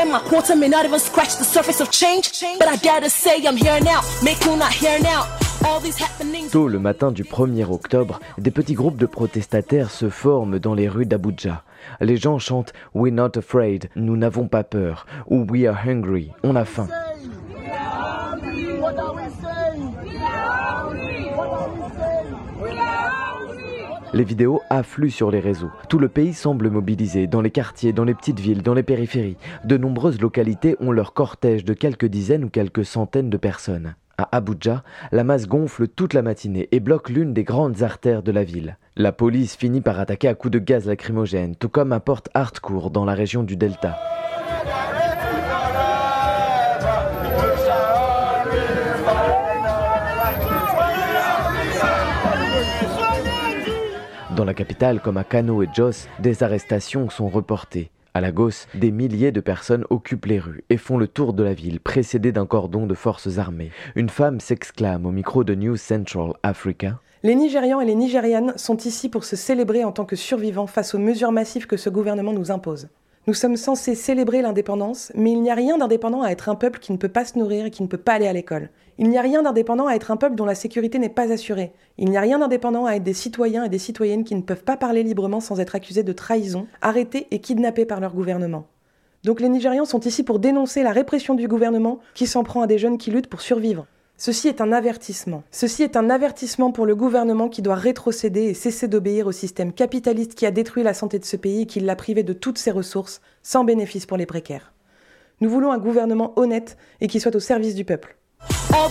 again, my quota may not even scratch the surface of change. But I gotta say I'm here now, make you not here now. All these happenings. Tôt le matin du 1er octobre, des petits groupes de protestataires se forment dans les rues d'Abuja. Les gens chantent « We're not afraid », « Nous n'avons pas peur » ou « We are hungry », « On a faim ». Les vidéos affluent sur les réseaux. Tout le pays semble mobilisé, dans les quartiers, dans les petites villes, dans les périphéries. De nombreuses localités ont leur cortège de quelques dizaines ou quelques centaines de personnes. À Abuja, la masse gonfle toute la matinée et bloque l'une des grandes artères de la ville. La police finit par attaquer à coups de gaz lacrymogène, tout comme à Port Harcourt dans la région du Delta. Dans la capitale, comme à Kano et Jos, des arrestations sont reportées. À Lagos, des milliers de personnes occupent les rues et font le tour de la ville, précédées d'un cordon de forces armées. Une femme s'exclame au micro de News Central Africa. Les Nigérians et les Nigérianes sont ici pour se célébrer en tant que survivants face aux mesures massives que ce gouvernement nous impose. Nous sommes censés célébrer l'indépendance, mais il n'y a rien d'indépendant à être un peuple qui ne peut pas se nourrir et qui ne peut pas aller à l'école. Il n'y a rien d'indépendant à être un peuple dont la sécurité n'est pas assurée. Il n'y a rien d'indépendant à être des citoyens et des citoyennes qui ne peuvent pas parler librement sans être accusés de trahison, arrêtés et kidnappés par leur gouvernement. Donc les Nigérians sont ici pour dénoncer la répression du gouvernement qui s'en prend à des jeunes qui luttent pour survivre. Ceci est un avertissement. Ceci est un avertissement pour le gouvernement qui doit rétrocéder et cesser d'obéir au système capitaliste qui a détruit la santé de ce pays et qui l'a privé de toutes ses ressources, sans bénéfice pour les précaires. Nous voulons un gouvernement honnête et qui soit au service du peuple. All